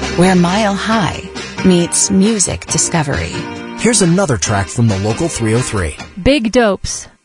where Mile High meets music discovery. Here's another track from the local 303. Big Dopes,